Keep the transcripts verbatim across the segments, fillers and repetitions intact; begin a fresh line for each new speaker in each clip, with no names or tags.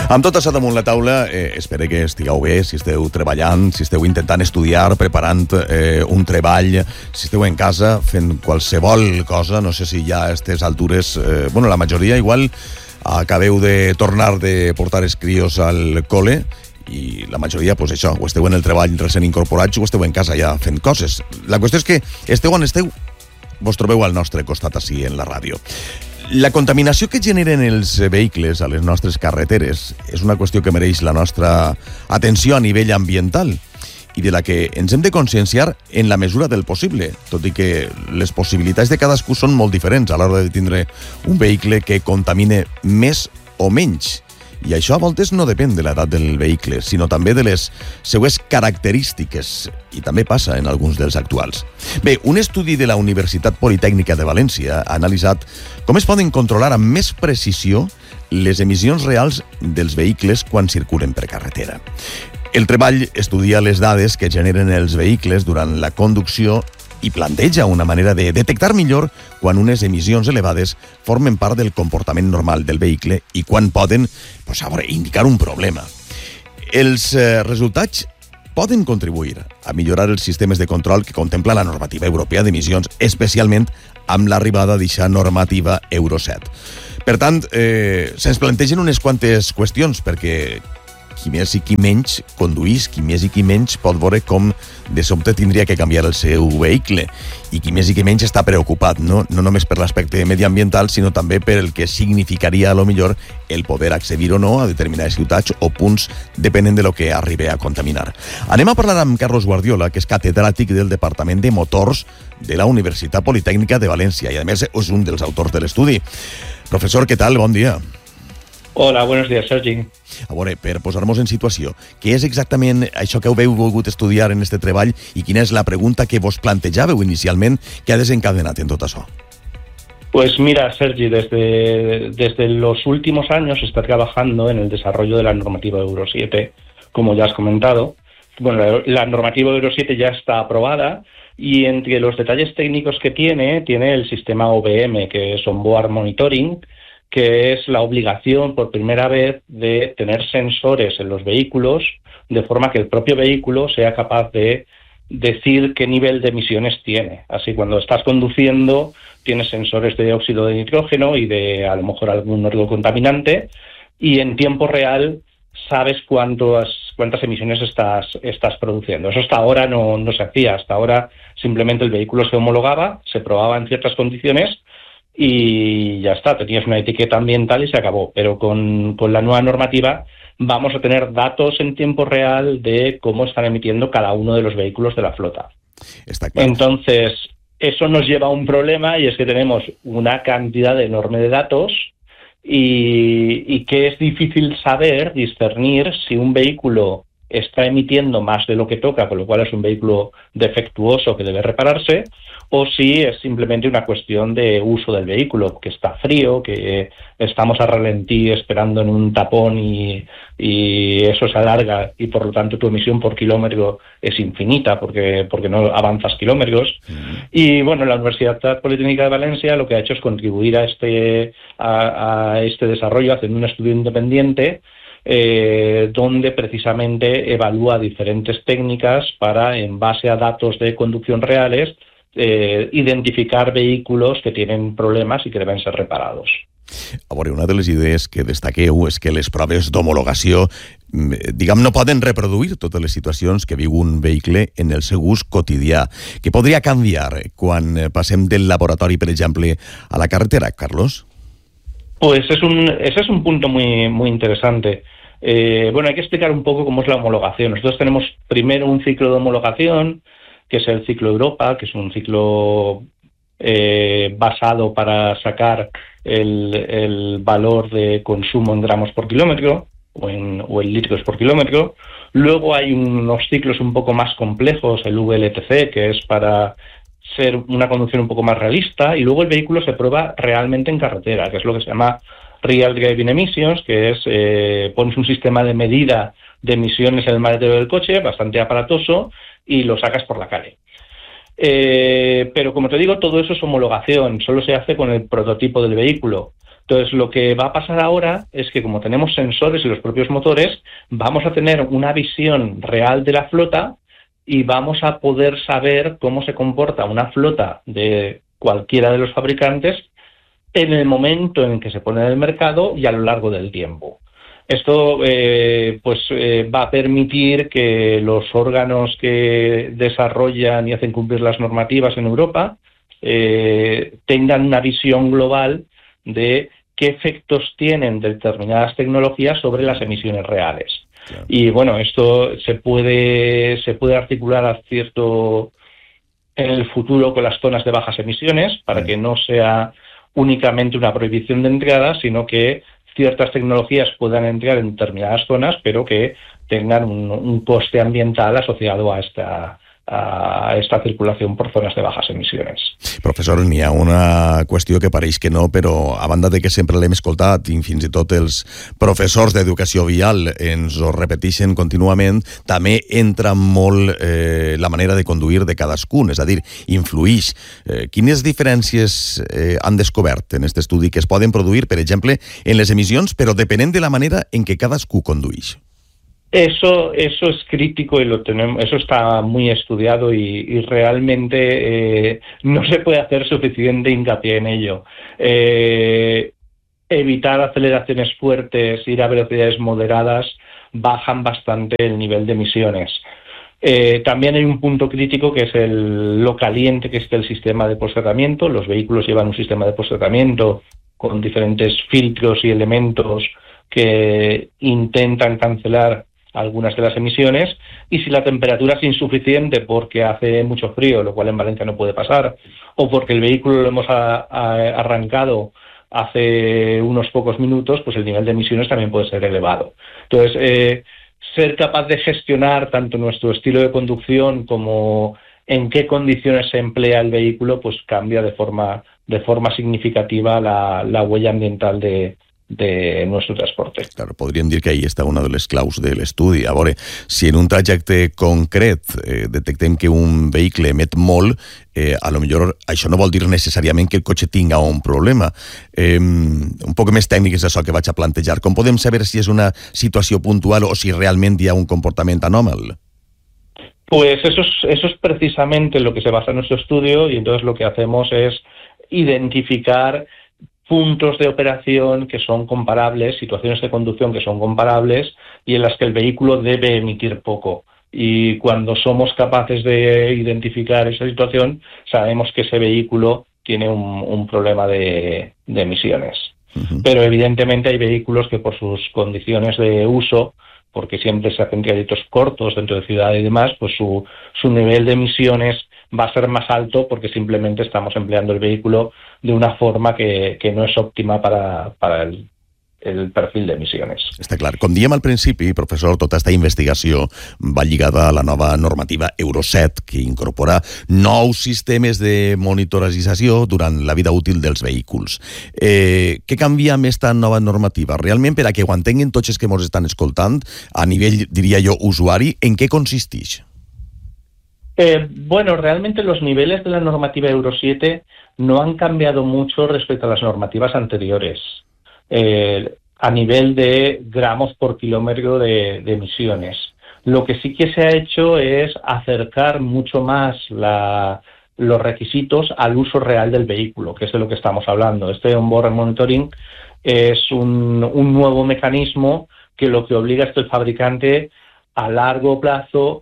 Amb tot això damunt la taula, eh, espero que estigueu bé, si esteu treballant, si esteu intentant estudiar, preparant eh, un treball, si esteu en casa fent qualsevol cosa. No sé si ja a aquestes altures, eh, bueno, la majoria igual acabeu de tornar de portar els crios al col·le, i la majoria, pues això, o esteu en el treball recent incorporats o esteu en casa ja fent coses. La qüestió és que esteu on esteu, vos trobeu al nostre costat així en la ràdio. La contaminació que generen els vehicles a les nostres carreteres és una qüestió que mereix la nostra atenció a nivell ambiental i de la que ens hem de conscienciar en la mesura del possible, tot i que les possibilitats de cadascú són molt diferents a l'hora de tindre un vehicle que contamine més o menys. I això a voltes no depèn de l'edat del vehicle, sinó també de les seues característiques, i també passa en alguns dels actuals. Bé, un estudi de la Universitat Politècnica de València ha analitzat com es poden controlar amb més precisió les emissions reals dels vehicles quan circulen per carretera. El treball estudia les dades que generen els vehicles durant la conducció i planteja una manera de detectar millor quan unes emissions elevades formen part del comportament normal del vehicle i quan poden, pues, a veure, indicar un problema. Els eh, resultats poden contribuir a millorar els sistemes de control que contempla la normativa europea d'emissions, especialment amb l'arribada d'eixa normativa Euro set. Per tant, eh, se'ns plantegen unes quantes qüestions, perquè qui més i qui menys conduís, qui més i qui menys pot veure com de sobte tindria que canviar el seu vehicle, i qui més i qui menys està preocupat, no, no només per l'aspecte mediambiental, sinó també per el que significaria a lo millor el poder accedir o no a determinades ciutats o punts depenent de lo que arribi a contaminar. Anem a parlar amb Carlos Guardiola, que és catedràtic del Departament de Motors de la Universitat Politècnica de València i a més és un dels autors de l'estudi. Professor, què tal? Bon dia.
Hola, buenos días, Sergi.
A veure, per posar-nos en situació, què és exactament això que heu volgut estudiar en este treball i quina és la pregunta que vos plantejàveu inicialment que ha desencadenat en tot això?
Pues mira, Sergi, desde, desde los últimos años se está trabajando en el desarrollo de la normativa Euro siete, como ya has comentado. Bueno, la, la normativa Euro siete ya está aprobada y entre los detalles técnicos que tiene, tiene el sistema O B M, que es Onboard Monitoring, que es la obligación por primera vez de tener sensores en los vehículos, de forma que el propio vehículo sea capaz de decir qué nivel de emisiones tiene. Así, cuando estás conduciendo, tienes sensores de óxido de nitrógeno y de, a lo mejor, algún otro contaminante, y en tiempo real sabes cuántas, cuántas emisiones estás, estás produciendo. Eso hasta ahora no, no se hacía. Hasta ahora simplemente el vehículo se homologaba, se probaba en ciertas condiciones, y ya está, tenías una etiqueta ambiental y se acabó. Pero con, con la nueva normativa vamos a tener datos en tiempo real de cómo están emitiendo cada uno de los vehículos de la flota.
Está claro.
Entonces, eso nos lleva a un problema, y es que tenemos una cantidad enorme de datos y, y que es difícil saber, discernir si un vehículo está emitiendo más de lo que toca, con lo cual es un vehículo defectuoso que debe repararse, o si es simplemente una cuestión de uso del vehículo, que está frío, que estamos a ralentí esperando en un tapón y, y eso se alarga y por lo tanto tu emisión por kilómetro es infinita porque, porque no avanzas kilómetros. Mm. Y bueno, la Universidad Politécnica de Valencia lo que ha hecho es contribuir a este, a, a este desarrollo haciendo un estudio independiente Eh, donde precisamente evalúa diferentes técnicas para, en base a datos de conducción reales, eh, identificar vehículos que tienen problemas i que deben ser reparados.
A veure, una de les idees que destaqueu és que les proves d'homologació, diguem, no poden reproduir totes les situacions que viu un vehicle en el seu ús quotidià. Què podria canviar quan passem del laboratori, per exemple, a la carretera, Carlos?
Pues es un, ese es un punto muy, muy interesante. Eh, bueno, hay que explicar un poco cómo es la homologación. Nosotros tenemos primero un ciclo de homologación, que es el ciclo Europa, que es un ciclo eh, basado para sacar el, el valor de consumo en gramos por kilómetro o en, o en litros por kilómetro. Luego hay unos ciclos un poco más complejos, el V L T C, que es para ser una conducción un poco más realista, y luego el vehículo se prueba realmente en carretera, que es lo que se llama Real Driving Emissions, que es, eh, pones un sistema de medida de emisiones en el maletero del coche, bastante aparatoso, y lo sacas por la calle. Eh, pero como te digo, todo eso es homologación, solo se hace con el prototipo del vehículo. Entonces, lo que va a pasar ahora es que como tenemos sensores y los propios motores, vamos a tener una visión real de la flota y vamos a poder saber cómo se comporta una flota de cualquiera de los fabricantes en el momento en que se pone en el mercado y a lo largo del tiempo. Esto eh, pues eh, va a permitir que los órganos que desarrollan y hacen cumplir las normativas en Europa eh, tengan una visión global de qué efectos tienen determinadas tecnologías sobre las emisiones reales. Claro. Y bueno, esto se puede, se puede articular a cierto en el futuro con las zonas de bajas emisiones para que no sea únicamente una prohibición de entrada, sino que ciertas tecnologías puedan entrar en determinadas zonas, pero que tengan un, un coste ambiental asociado a esta, a esta circulación por zones de bajas emissions.
Professor, n'hi ha una qüestió que pareix que no, però a banda de que sempre l'hem escoltat i fins i tot els professors d'educació vial ens ho repeteixen contínuament, també entra molt eh, la manera de conduir de cadascun, és a dir, influïx. Eh, quines diferències eh, han descobert en aquest estudi que es poden produir, per exemple, en les emissions, però depenent de la manera en què cadascú conduïx?
Eso, eso es crítico y lo tenemos, eso está muy estudiado y, y realmente eh, no se puede hacer suficiente hincapié en ello. Eh, evitar aceleraciones fuertes, ir a velocidades moderadas, bajan bastante el nivel de emisiones. Eh, también hay un punto crítico que es el, lo caliente que esté el sistema de posttratamiento. Los vehículos llevan un sistema de posttratamiento con diferentes filtros y elementos que intentan cancelar algunas de las emisiones, y si la temperatura es insuficiente porque hace mucho frío, lo cual en Valencia no puede pasar, o porque el vehículo lo hemos a, a, arrancado hace unos pocos minutos, pues el nivel de emisiones también puede ser elevado. Entonces, eh, ser capaz de gestionar tanto nuestro estilo de conducción como en qué condiciones se emplea el vehículo, pues cambia de forma, de forma significativa la, la huella ambiental de de nuestro transporte.
Claro, podríem dir que ahí està una de les claus de l'estudi. A veure, si en un trajecte concret eh, detectem que un vehicle emet molt, eh, a lo millor això no vol dir necessàriament que el cotxe tinga un problema. Eh, un poc més tècnic és això que vaig a plantejar. Com podem saber si és una situació puntual o si realment hi ha un comportament anòmal?
Pues eso es, eso es precisamente lo que se basa en nuestro estudio, y entonces lo que hacemos es identificar puntos de operación que son comparables, situaciones de conducción que son comparables y en las que el vehículo debe emitir poco. Y cuando somos capaces de identificar esa situación, sabemos que ese vehículo tiene un, un problema de, de emisiones. Uh-huh. Pero evidentemente hay vehículos que por sus condiciones de uso, porque siempre se hacen trayectos cortos dentro de ciudad y demás, pues su, su nivel de emisiones va a ser más alto porque simplemente estamos empleando el vehículo de una forma que, que no és òptima para, para el, el perfil d'emissions.
Està clar. Com diem al principi, professor, tota aquesta investigació va lligada a la nova normativa Euro set, que incorpora nous sistemes de monitorització durant la vida útil dels vehicles. Eh, què canvia amb aquesta nova normativa? Realment, per a que ho entenguin tots els que ens estan escoltant, a nivell, diria jo, usuari, en què consisteix?
Eh, bueno, realmente los niveles de la normativa Euro siete no han cambiado mucho respecto a las normativas anteriores, eh, a nivel de gramos por kilómetro de, de emisiones. Lo que sí que se ha hecho es acercar mucho más la, los requisitos al uso real del vehículo, que es de lo que estamos hablando. Este onboard monitoring es un, un nuevo mecanismo que lo que obliga es que el fabricante a largo plazo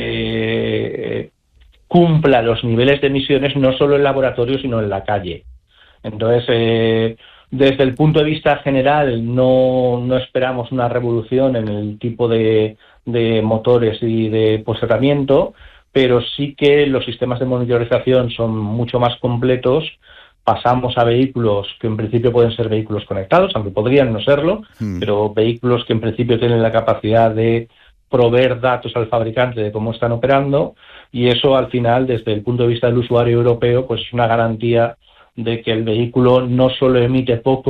Eh, cumpla los niveles de emisiones no solo en laboratorio sino en la calle. Entonces, eh, desde el punto de vista general no, no esperamos una revolución en el tipo de, de motores y de posttratamiento, pero sí que los sistemas de monitorización son mucho más completos. Pasamos a vehículos que en principio pueden ser vehículos conectados, aunque podrían no serlo, mm. pero vehículos que en principio tienen la capacidad de proveer datos al fabricante de cómo están operando, y eso al final, desde el punto de vista del usuario europeo, pues es una garantía de que el vehículo no solo emite poco,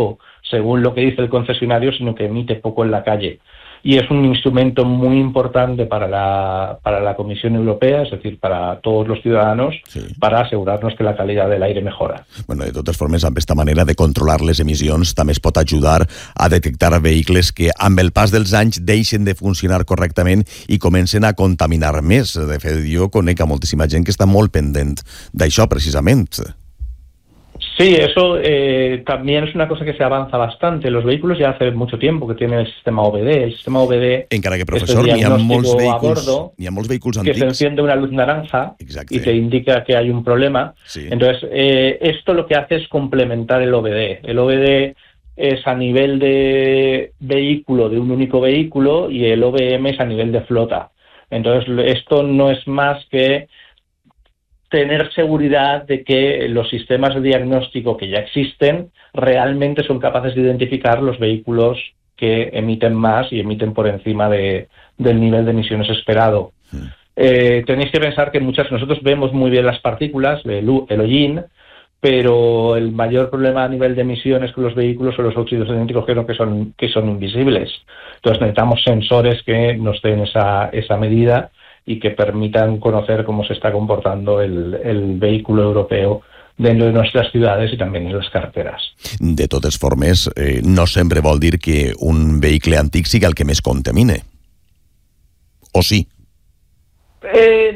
según lo que dice el concesionario, sino que emite poco en la calle. Y es un instrumento muy importante para la, para la Comisión Europea, es decir, para todos los ciudadanos, sí, para asegurarnos que la calidad del aire mejora.
Bueno, de totes formes, amb aquesta manera de controlar les emissions també es pot ajudar a detectar vehicles que amb el pas dels anys deixen de funcionar correctament i comencen a contaminar més. De fet, jo conec a moltíssima gent que està molt pendent d'això, precisament.
Sí, eso eh, también es una cosa que se avanza bastante. Los vehículos ya hace mucho tiempo que tienen el sistema O B D. El sistema O B D
encara que, professor, n'hi ha molts vehicles, n'hi ha molts vehicles antics
que se enciende una luz naranja. Exacte. Y te indica que hay un problema. Sí. Entonces, eh, esto lo que hace es complementar el O B D. El O B D es a nivel de vehículo, de un único vehículo, y el O B M es a nivel de flota. Entonces, esto no es más que tener seguridad de que los sistemas de diagnóstico que ya existen realmente son capaces de identificar los vehículos que emiten más y emiten por encima de, del nivel de emisiones esperado. Sí. Eh, tenéis que pensar que muchas nosotros vemos muy bien las partículas, el, el hollín, pero el mayor problema a nivel de emisiones con los vehículos son los óxidos nitílicos, que, que, son, que son invisibles. Entonces necesitamos sensores que nos den esa, esa medida y que permitan conocer cómo se está comportando el, el vehículo europeo dentro de nuestras ciudades y también en las carreteras.
De totes formes, eh, no sempre vol dir que un vehicle antic sigui el que més contamine. ¿O sí?
Eh,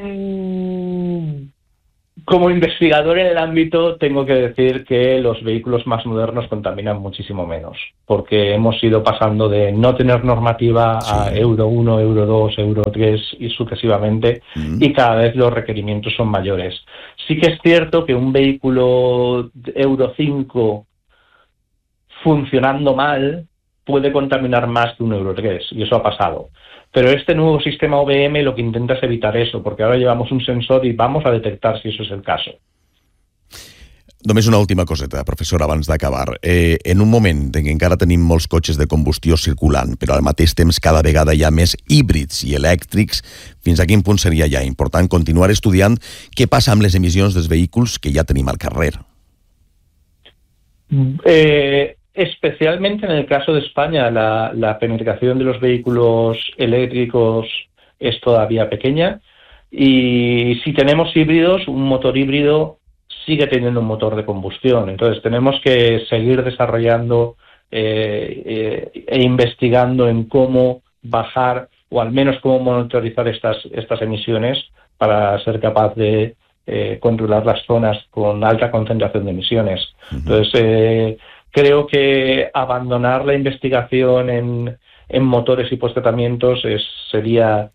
como investigador en el ámbito, tengo que decir que los vehículos más modernos contaminan muchísimo menos, porque hemos ido pasando de no tener normativa sí. a Euro uno, Euro dos, Euro tres y sucesivamente, mm. y cada vez los requerimientos son mayores. Sí que es cierto que un vehículo Euro cinco funcionando mal puede contaminar más que un Euro tres, y eso ha pasado. Pero este nuevo sistema O B M lo que intenta es evitar eso, porque ahora llevamos un sensor y vamos a detectar si eso es el caso.
Només una última coseta, professor, abans d'acabar. Eh, en un moment en què encara tenim molts cotxes de combustió circulant, però al mateix temps cada vegada hi ha més híbrids i elèctrics, fins a quin punt seria ja important continuar estudiant què passa amb les emissions dels vehicles que ja tenim al carrer?
Eh... Especialmente en el caso de España, la, la penetración de los vehículos eléctricos es todavía pequeña, y si tenemos híbridos, un motor híbrido sigue teniendo un motor de combustión. Entonces tenemos que seguir desarrollando eh, eh, e investigando en cómo bajar o al menos cómo monitorizar estas, estas emisiones para ser capaz de eh, controlar las zonas con alta concentración de emisiones. Uh-huh. Entonces, eh, creo que abandonar la investigación en, en motores y post-tratamientos es, sería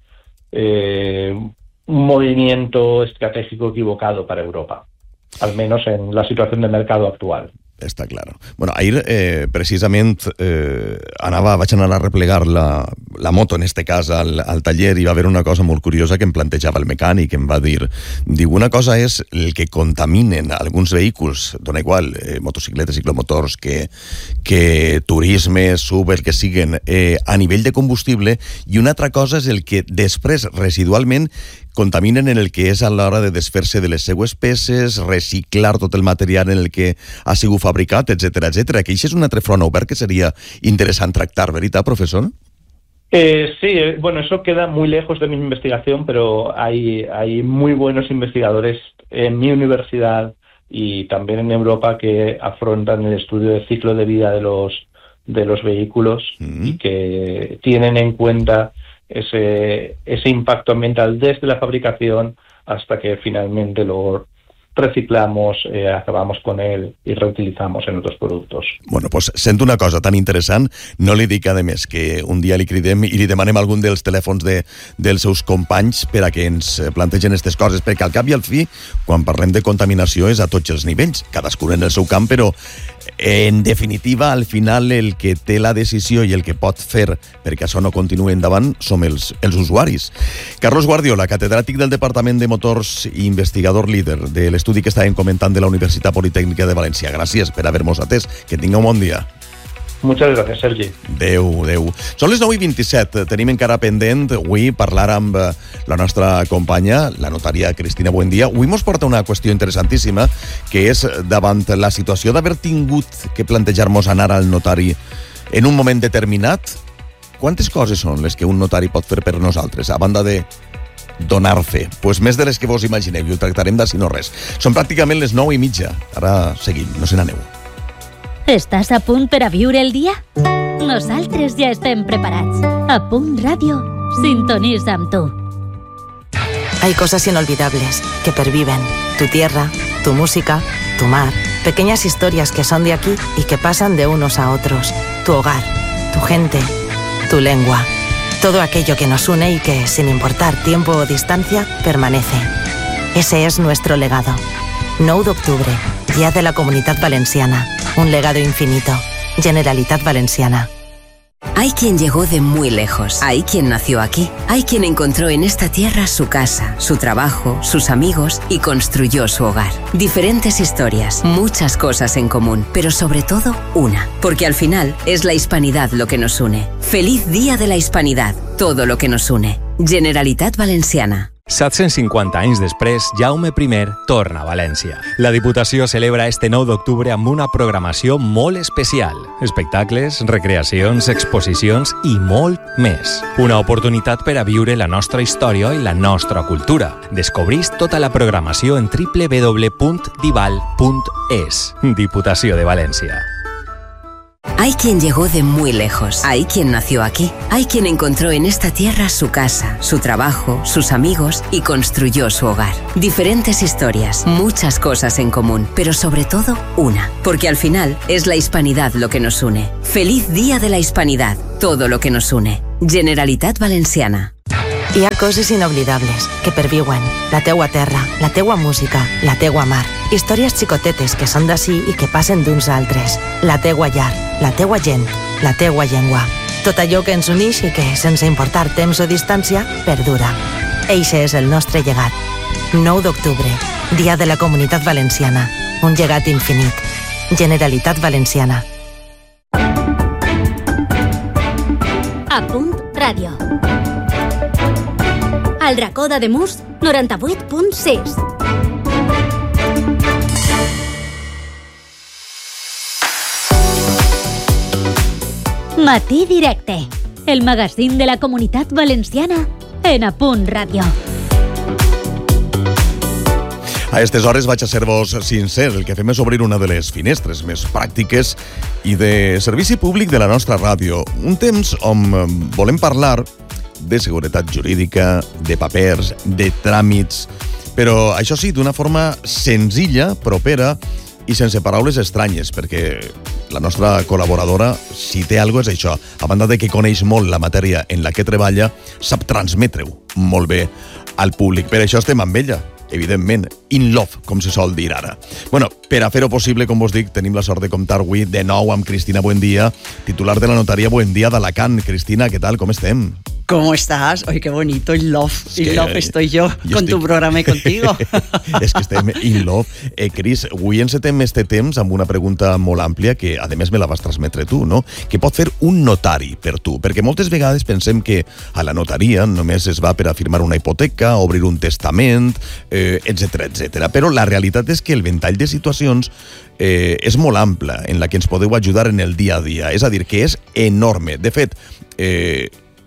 eh, un movimiento estratégico equivocado para Europa, al menos en la situación del mercado actual.
Està clar. Bueno, ahir, eh, precisament, eh, anava, vaig anar a replegar la, la moto, en este cas, al, al taller, i va haver una cosa molt curiosa que em plantejava el mecànic, em va dir, diu, una cosa és el que contaminen alguns vehicles, dona igual, eh, motocicletes, ciclomotors, que, que turisme, Uber, que siguen, eh, a nivell de combustible, i una altra cosa és el que després, residualment, contaminen en el que és a l'hora de desfer-se de les seues peces, reciclar tot el material en el que ha sigut fabricat, etcètera, etcètera. Que això és un altre front obert que seria interessant tractar, ¿verdad, profesor?
Eh, sí, bueno, eso queda muy lejos de mi investigación, pero hay, hay muy buenos investigadores en mi universidad y también en Europa que afrontan el estudio del ciclo de vida de los, de los vehículos mm. y que tienen en cuenta ese, ese impacto ambiental desde la fabricación hasta que finalmente lo reciclamos, eh, acabamos con él i reutilizamos en otros productos.
Bueno, pues sento una cosa tan interessant, no li dic a més que un dia li cridem i li demanem algun dels telèfons de, dels seus companys per a que ens plantegen aquestes coses, perquè al cap i al fi, quan parlem de contaminació és a tots els nivells, cadascun en el seu camp, però en definitiva, al final, el que té la decisió i el que pot fer perquè això no continuï endavant som els, els usuaris. Carlos Guardiola, catedràtic del Departament de Motors i investigador líder de l'estudi que estàvem comentant de la Universitat Politècnica de València. Gràcies per haver-nos atès. Que tinga un bon dia.
Muchas gracias, Sergi.
Adéu, adéu. Són les nou i vint-i-set. Tenim encara pendent avui parlar amb la nostra companya, la notària Cristina Buendía. Avui mos porta una qüestió interessantíssima, que és davant la situació d'haver tingut que plantejar-nos anar al notari en un moment determinat. Quantes coses són les que un notari pot fer per nosaltres, a banda de donar fe? Pues més de les que vos imagineu, i ho tractarem d'ací no res. Són pràcticament les nou i mitja. Ara seguim, no se n'aneu.
Estàs a punt per a viure el dia? Nosaltres ja estem preparats. A Punt Ràdio, sintonitza amb tu.
Hay cosas inolvidables que perviven. Tu tierra, tu música, tu mar. Pequeñas historias que son de aquí y que pasan de unos a otros. Tu hogar, tu gente, tu lengua. Todo aquello que nos une y que, sin importar tiempo o distancia, permanece. Ese es nuestro legado. nou d'octubre, Día de la Comunitat Valenciana. Un legado infinito. Generalitat Valenciana.
Hay quien llegó de muy lejos, hay quien nació aquí, hay quien encontró en esta tierra su casa, su trabajo, sus amigos y construyó su hogar. Diferentes historias, muchas cosas en común, pero sobre todo una, porque al final es la hispanidad lo que nos une. Feliz Día de la Hispanidad, todo lo que nos une. Generalitat Valenciana.
set-cents cinquanta anys després, Jaume primer torna a València. La Diputació celebra este nou d'octubre amb una programació molt especial. Espectacles, recreacions, exposicions i molt més. Una oportunitat per a viure la nostra història i la nostra cultura. Descobrís tota la programació en doble u doble u doble u punt dival punt es. Diputació de València.
Hay quien llegó de muy lejos, hay quien nació aquí, hay quien encontró en esta tierra su casa, su trabajo, sus amigos y construyó su hogar. Diferentes historias, muchas cosas en común, pero sobre todo una, porque al final es la hispanidad lo que nos une. Feliz Día de la Hispanidad, todo lo que nos une. Generalitat Valenciana.
Hi ha coses inoblidables que perviuen. La teua terra, la teua música, la teua mar. Històries xicotetes que són d'ací i que passen d'uns a altres. La teua llar, la teua gent, la teua llengua. Tot allò que ens uneix i que, sense importar temps o distància, perdura. Eixe és el nostre llegat. nou d'octubre, Dia de la Comunitat Valenciana. Un llegat infinit. Generalitat Valenciana.
A Punt Ràdio. Al racó d'Ademús, noranta-vuit punt sis. Matí Directe, el magazín de la Comunitat Valenciana en A Punt Ràdio.
A aquestes hores vaig a ser-vos sincer. El que fem és obrir una de les finestres més pràctiques i de servici públic de la nostra ràdio. Un temps on volem parlar de seguretat jurídica, de papers, de tràmits, però això sí, d'una forma senzilla, propera i sense paraules estranyes, perquè la nostra col·laboradora, si té alguna cosa és això, a banda de que coneix molt la matèria en la que treballa, sap transmetre-ho molt bé al públic. Per això estem amb ella, evidentment, in love, com se sol dir ara. Bueno, per a fer-ho possible, com vos dic, tenim la sort de comptar avui de nou amb Cristina Buendía, titular de la notaria Buendía d'Alacant. Cristina, què tal? Com estem?
¿Cómo estás? Ay, qué bonito, in love.
Es
In
que,
love estoy yo,
yo
con
estic...
tu programa y contigo.
És que estem in love. Eh, Cris, avui encetem este temps amb una pregunta molt àmplia que, a més, me la vas transmetre tu, no? Què pot fer un notari per tu? Perquè moltes vegades pensem que a la notaria només es va per a firmar una hipoteca, obrir un testament, eh, etcètera, etcètera. Però la realitat és que el ventall de situacions eh, és molt ample en la que ens podeu ajudar en el dia a dia. És a dir, que és enorme. De fet, eh,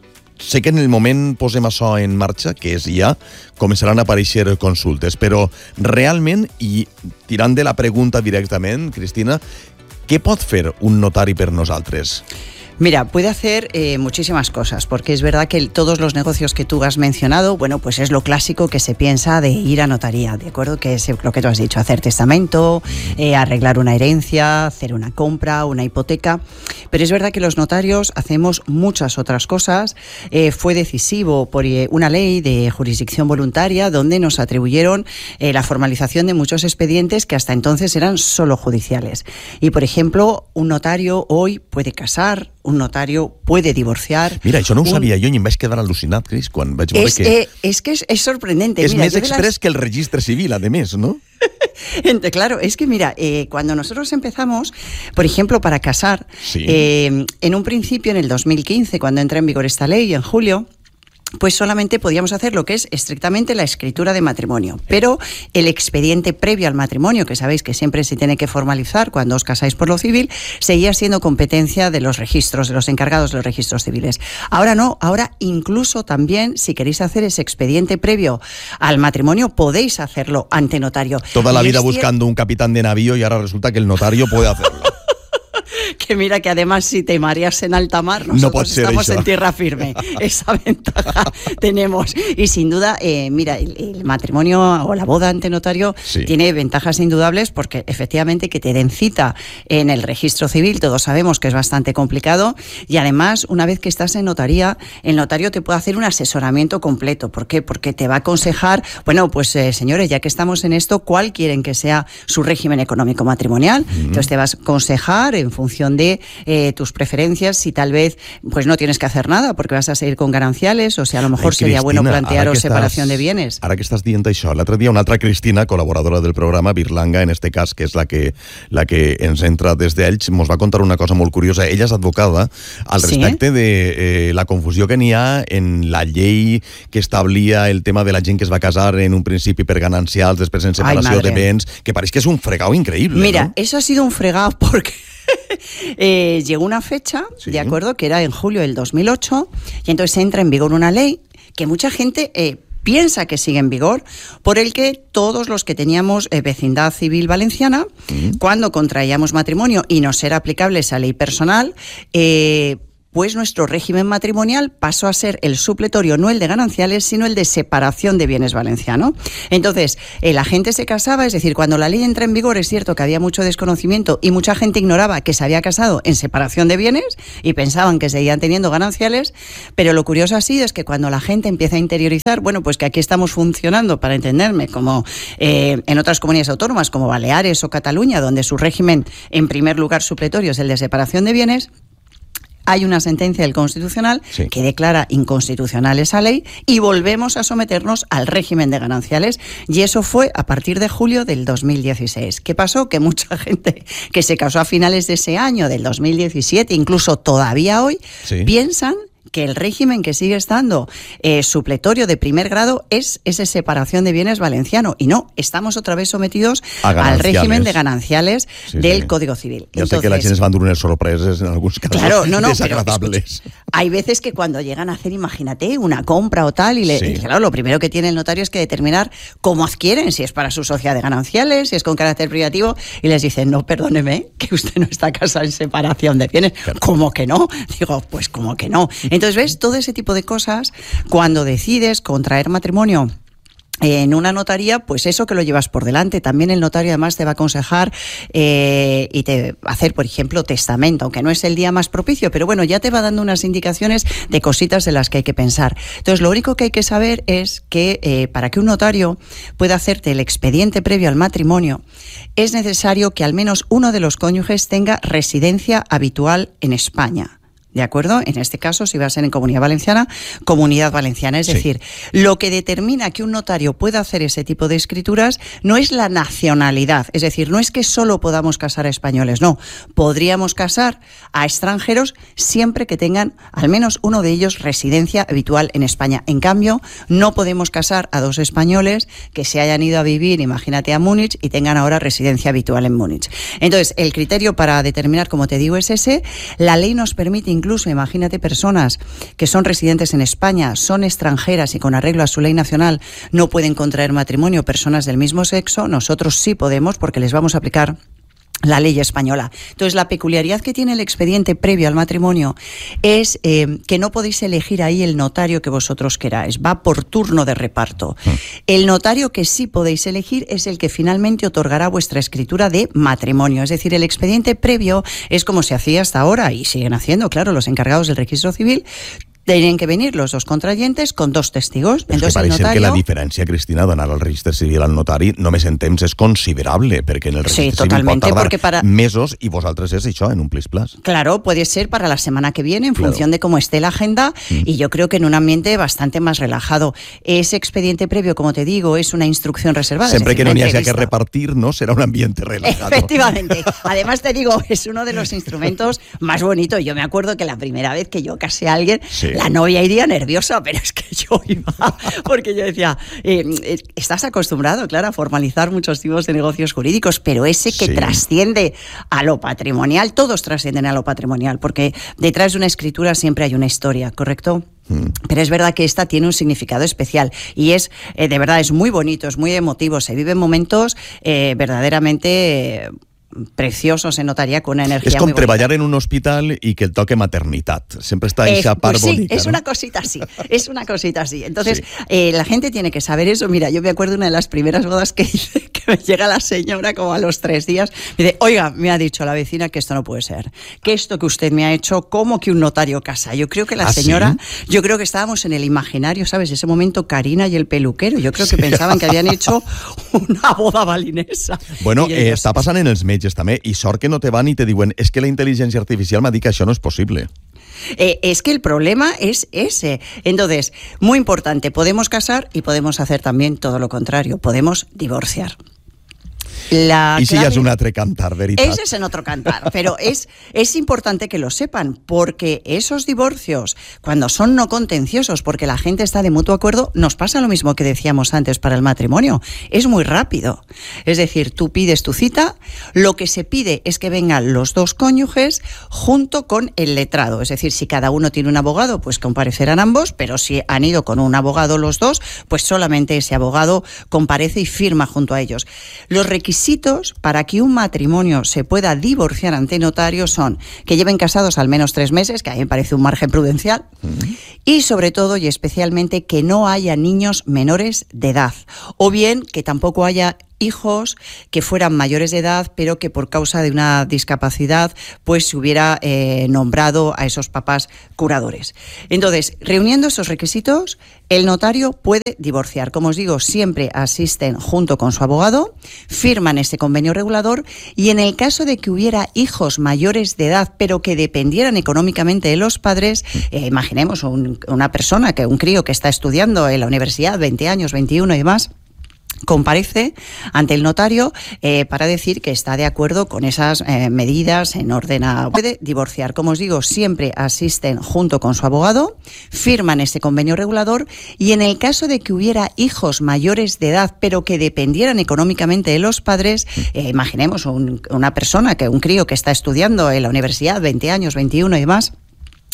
sé que en el moment posem això en marxa, que és ja, començaran a aparèixer consultes, però realment, i tirant de la pregunta directament, Cristina, què pot fer un notari per nosaltres?
Mira, puede hacer eh, muchísimas cosas, porque es verdad que todos los negocios que tú has mencionado, bueno, pues es lo clásico que se piensa de ir a notaría, ¿de acuerdo? Que es lo que tú has dicho, hacer testamento, eh, arreglar una herencia, hacer una compra, una hipoteca, pero es verdad que los notarios hacemos muchas otras cosas. Eh, fue decisivo por eh, una ley de jurisdicción voluntaria donde nos atribuyeron eh, la formalización de muchos expedientes que hasta entonces eran solo judiciales. Y, por ejemplo, un notario hoy puede casar, un notario puede divorciar.
Mira, això no ho
un...
sabia jo i em vaig quedar al·lucinat, Cris, quan vaig veure
es,
que...
Eh, és que és, és sorprendent.
És
Mira,
més express les... que el registre civil, a més, no?
Entonces, claro, es que mira, eh, cuando nosotros empezamos, por ejemplo, para casar,
sí.
eh, en un principio, en el dos mil quince, cuando entra en vigor esta ley, en julio, pues solamente podíamos hacer lo que es estrictamente la escritura de matrimonio. Pero el expediente previo al matrimonio, que sabéis que siempre se tiene que formalizar cuando os casáis por lo civil, seguía siendo competencia de los registros, de los encargados de los registros civiles. Ahora no, ahora incluso también, si queréis hacer ese expediente previo al matrimonio, podéis hacerlo ante notario.
Toda la
y
vida
es
buscando un capitán de navío y ahora resulta que el notario puede hacerlo.
Que mira que además si te mareas en alta mar, nosotros
no
estamos
eso.
en tierra firme. Esa ventaja tenemos. Y sin duda, eh, mira, el, el matrimonio o la boda ante notario
sí.
tiene ventajas indudables porque efectivamente que te den cita en el registro civil, todos sabemos que es bastante complicado, y además una vez que estás en notaría, el notario te puede hacer un asesoramiento completo. ¿Por qué? Porque te va a aconsejar, bueno, pues eh, señores, ya que estamos en esto, ¿cuál quieren que sea su régimen económico matrimonial? Mm. Entonces te vas a aconsejar en función de eh, tus preferencias, si tal vez pues no tienes que hacer nada porque vas a seguir con gananciales, o si a lo mejor Ai, sería Cristina, bueno plantearos separación de bienes.
Ara que estàs dient això, l'altre dia una altra Cristina, col·laboradora del programa, Birlanga, en este cas, que és la que, la que ens entra des d'Elx, mos va contar una cosa molt curiosa. Ella és advocada al respecte ¿Sí? de eh, la confusió que n'hi ha en la llei que establia el tema de la gent que es va casar en un principi per ganancials, després en separació Ai, de béns, que pareix que és un fregado increïble.
Mira,
¿no?
eso ha sido un fregado porque eh, llegó una fecha, sí. de acuerdo, que era en julio del dos mil ocho, y entonces entra en vigor una ley que mucha gente eh, piensa que sigue en vigor, por el que todos los que teníamos eh, vecindad civil valenciana, uh-huh. cuando contraíamos matrimonio y nos era aplicable esa ley personal, eh, pues nuestro régimen matrimonial pasó a ser el supletorio, no el de gananciales, sino el de separación de bienes valenciano. Entonces, eh, la gente se casaba, es decir, cuando la ley entra en vigor, es cierto que había mucho desconocimiento y mucha gente ignoraba que se había casado en separación de bienes y pensaban que seguían teniendo gananciales, pero lo curioso ha sido es que cuando la gente empieza a interiorizar, bueno, pues que aquí estamos funcionando, para entenderme, como eh, en otras comunidades autónomas, como Baleares o Cataluña, donde su régimen, en primer lugar supletorio, es el de separación de bienes, hay una sentencia del Constitucional sí. que declara inconstitucional esa ley y volvemos a someternos al régimen de gananciales, y eso fue a partir de julio del dos mil dieciséis. ¿Qué pasó? Que mucha gente que se casó a finales de ese año, del dos mil diecisiete, incluso todavía hoy, sí. piensan que el régimen que sigue estando eh, supletorio de primer grado es esa separación de bienes valenciano, y no, estamos otra vez sometidos al régimen de gananciales sí, del sí. Código Civil.
Ya Entonces, sé que la gente es van dur unes sorpreses en algunos casos
claro, no, no,
desagradables.
Pero, escucha, hay veces que cuando llegan a hacer, imagínate, una compra o tal, y, le, sí. y claro, lo primero que tiene el notario es que determinar cómo adquieren, si es para su sociedad de gananciales, si es con carácter privativo, y les dicen, no, perdóneme, que usted no está casado en separación de bienes. Claro. ¿Cómo que no? Digo, pues como que no. Entonces, ¿ves? Todo ese tipo de cosas, cuando decides contraer matrimonio en una notaría, pues eso que lo llevas por delante. También el notario además te va a aconsejar eh, y te va a hacer, por ejemplo, testamento, aunque no es el día más propicio, pero bueno, ya te va dando unas indicaciones de cositas en las que hay que pensar. Entonces, lo único que hay que saber es que eh, para que un notario pueda hacerte el expediente previo al matrimonio, es necesario que al menos uno de los cónyuges tenga residencia habitual en España. ¿De acuerdo? En este caso, si va a ser en Comunidad Valenciana, Comunidad Valenciana. Es sí. decir, lo que determina que un notario pueda hacer ese tipo de escrituras no es la nacionalidad. Es decir, no es que solo podamos casar a españoles, no. Podríamos casar a extranjeros siempre que tengan al menos uno de ellos residencia habitual en España. En cambio, no podemos casar a dos españoles que se hayan ido a vivir, imagínate, a Múnich y tengan ahora residencia habitual en Múnich. Entonces, el criterio para determinar, como te digo, es ese. La ley nos permite incluso, imagínate, personas que son residentes en España, son extranjeras y con arreglo a su ley nacional no pueden contraer matrimonio, personas del mismo sexo. Nosotros sí podemos, porque les vamos a aplicar la ley española. Entonces, la peculiaridad que tiene el expediente previo al matrimonio es eh, que no podéis elegir ahí el notario que vosotros queráis, va por turno de reparto. Mm. El notario que sí podéis elegir es el que finalmente otorgará vuestra escritura de matrimonio. Es decir, el expediente previo es como se hacía hasta ahora, y siguen haciendo, claro, los encargados del registro civil. Tienen que venir los dos contrayentes con dos testigos.
Però és que pareix notario... que la diferència, Cristina, d'anar al registre civil al notari només en temps és considerable, perquè en el registre
sí,
civil
totalmente,
pot tardar
para...
mesos y vosaltres és això, en un plis-plas.
Claro, puede ser para la semana que viene en claro. función de cómo esté la agenda mm. y yo creo que en un ambiente bastante más relajado. Ese expediente previo, como te digo, es una instrucción reservada.
Siempre
decir,
que no haya que repartir, ¿no? Será un ambiente relajado.
Efectivamente. Además te digo, es uno de los instrumentos más bonitos. Yo me acuerdo que la primera vez que yo casé a alguien, sí. la novia iría nerviosa, pero es que yo iba, porque yo decía, eh, eh, estás acostumbrado, claro, a formalizar muchos tipos de negocios jurídicos, pero ese que sí. trasciende a lo patrimonial, todos trascienden a lo patrimonial, porque detrás de una escritura siempre hay una historia, ¿correcto? Mm. Pero es verdad que esta tiene un significado especial y es, eh, de verdad, es muy bonito, es muy emotivo, se viven momentos eh, verdaderamente... Eh, preciosos en notaria con una energía
és com
muy
treballar en un hospital i que el toque maternitat. Sempre está esa part
pues sí,
bonita.
Es
¿no?
una cosita así, es una cosita así. Entonces, sí. eh, la gente tiene que saber eso. Mira, yo me acuerdo de una de las primeras bodas que hice, que me llega la señora como a los tres días, me dice, oiga, me ha dicho la vecina que esto no puede ser, que esto que usted me ha hecho, ¿cómo que un notario casa? Yo creo que la
¿Ah,
señora,
sí?
yo creo que estábamos en el imaginario, ¿sabes? Ese momento Karina y el peluquero, yo creo que sí. pensaban que habían hecho una boda balinesa.
Bueno, eh,
ellos...
està passant en els metges també, i sort que no te van y te diuen, es que la inteligencia artificial m'ha dit que això no es posible.
Eh, es que el problema es ese. Entonces, muy importante, podemos casar y podemos hacer también todo lo contrario, podemos divorciar. La
y si
clave...
ya es un altre cantar, veritat.
Ese es en otro cantar, pero es, es importante que lo sepan, porque esos divorcios, cuando son no contenciosos, porque la gente está de mutuo acuerdo, nos pasa lo mismo que decíamos antes para el matrimonio. Es muy rápido. Es decir, tú pides tu cita, lo que se pide es que vengan los dos cónyuges junto con el letrado. Es decir, si cada uno tiene un abogado, pues comparecerán ambos, pero si han ido con un abogado los dos, pues solamente ese abogado comparece y firma junto a ellos. Los requisitos para que un matrimonio se pueda divorciar ante notario son que lleven casados al menos tres meses, que a mí me parece un margen prudencial, uh-huh. y sobre todo y especialmente que no haya niños menores de edad, o bien que tampoco haya hijos que fueran mayores de edad, pero que por causa de una discapacidad pues se hubiera eh, nombrado a esos papás curadores. Entonces, reuniendo esos requisitos, el notario puede divorciar. Como os digo, siempre asisten junto con su abogado, firman ese convenio regulador y en el caso de que hubiera hijos mayores de edad, pero que dependieran económicamente de los padres, eh, imaginemos un, una persona, que un crío que está estudiando en la universidad, veinte años, veintiuno y demás, comparece ante el notario eh, para decir que está de acuerdo con esas eh, medidas en orden a... Puede divorciar. Como os digo, siempre asisten junto con su abogado, firman ese convenio regulador y en el caso de que hubiera hijos mayores de edad, pero que dependieran económicamente de los padres, eh, imaginemos un, una persona, que un crío que está estudiando en la universidad, veinte años, veintiuno y demás,